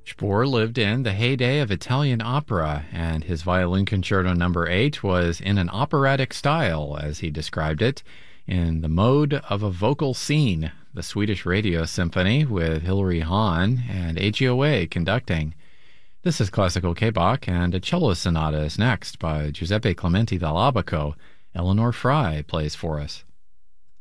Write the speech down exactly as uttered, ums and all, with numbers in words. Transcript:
Spohr lived in the heyday of Italian opera, and his Violin Concerto Number eight was in an operatic style, as he described it, in the mode of a vocal scene. The Swedish Radio Symphony with Hilary Hahn and A G O A conducting. This is Classical K-Bach, and a cello sonata is next by Giuseppe Clementi dall'Abaco. Eleanor Fry plays for us.